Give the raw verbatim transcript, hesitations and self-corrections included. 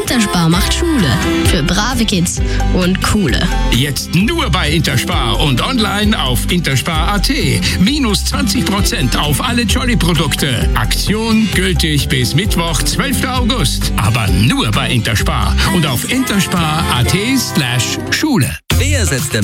Interspar macht Schule. Für brave Kids und coole. Jetzt nur bei Interspar und online auf interspar punkt at. Minus zwanzig Prozent auf alle Jolly-Produkte. Aktion gültig bis Mittwoch, zwölften August. Aber nur bei Interspar und auf interspar punkt at slash Schule. Wer setzt